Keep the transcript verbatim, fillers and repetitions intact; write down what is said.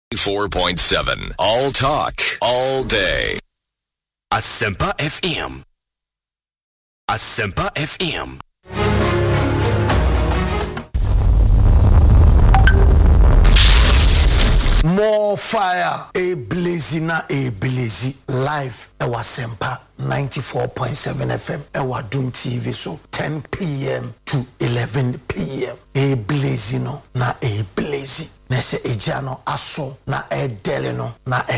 four point seven. All talk, all day. Asempa F M. Asempa F M. More fire, a blazing, a blazy live. Ewa Asempa ninety-four point seven F M. Ewa Doom T V so ten p.m. to eleven p.m. A blazing na a blazy. Nese ejano aso na e deleno na e